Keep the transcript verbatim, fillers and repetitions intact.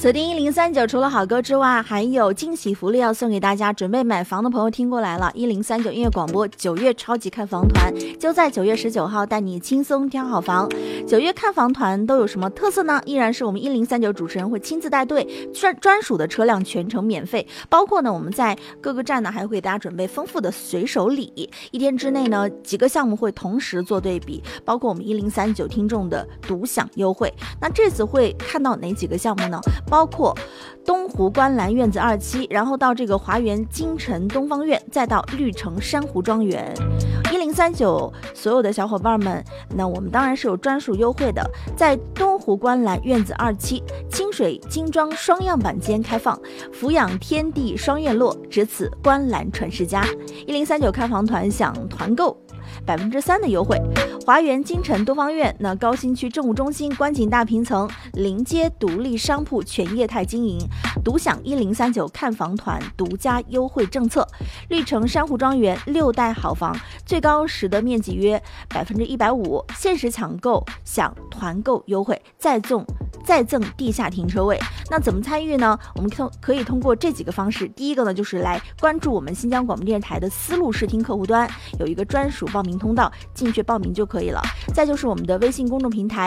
锁定一零三九，除了好歌之外，还有惊喜福利要送给大家。准备买房的朋友听过来了，一零三九音乐广播九月超级看房团就在九月十九号带你轻松挑好房。九月看房团都有什么特色呢？依然是我们一零三九主持人会亲自带队，专专属的车辆全程免费，包括呢我们在各个站呢还会给大家准备丰富的随手礼。一天之内呢几个项目会同时做对比，包括我们一零三九听众的独享优惠。那这次会看到哪几个项目呢？包括东湖观澜院子二期，然后到这个华园京城东方院，再到绿城珊瑚庄园。一零三九所有的小伙伴们，那我们当然是有专属优惠的。在东湖观澜院子二期，清水精装双样板间开放，俯仰天地双院落，只此观澜传世家。一零三九看房团享团购百分之三的优惠。华园京城东方院，那高新区政务中心观景大平层，临街独立商铺全业态经营，独享一零三九看房团独家优惠政策。绿城珊瑚庄园六代好房，最高实得面积约百分之一百五，限时抢购享团购优惠，再赠再赠地下停车位。那怎么参与呢？我们可以通过这几个方式。第一个呢，就是来关注我们新疆广播电视台的思路视听客户端，有一个专属报名通道，进去报名就可以了。再就是我们的微信公众平台